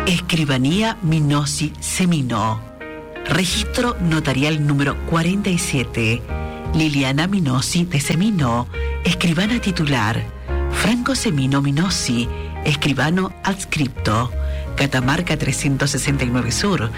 Escribanía Minosi Semino. Registro notarial número 47. Liliana Minosi de Semino, escribana titular. Franco Semino Minosi, escribano adscripto. Catamarca 369 Sur,